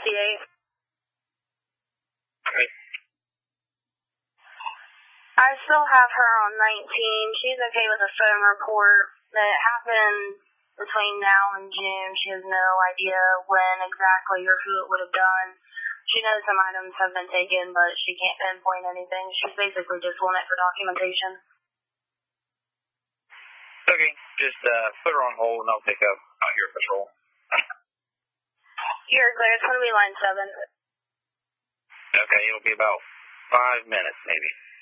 68. Okay. I still have her on 19. She's okay with a phone report that happened between now and June. She has no idea when exactly or who it would have done. She knows some items have been taken, but she can't pinpoint anything. She's basically just wanting it for documentation. Okay, just put her on hold and I'll pick up out your patrol. You're clear. It's going to be line 7. Okay, it'll be about 5 minutes maybe.